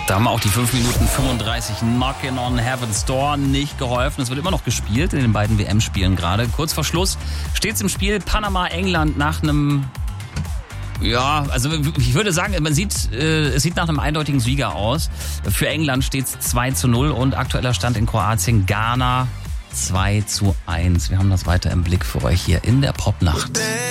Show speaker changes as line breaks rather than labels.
Da haben auch die 5 Minuten 35 Knockin' on Heaven's Door nicht geholfen. Es wird immer noch gespielt in den beiden WM-Spielen gerade. Kurz vor Schluss steht's im Spiel Panama-England nach einem... Ja, also ich würde sagen, es sieht nach einem eindeutigen Sieger aus. Für England steht's 2:0 und aktueller Stand in Kroatien Ghana 2:1. Wir haben das weiter im Blick für euch hier in der Popnacht.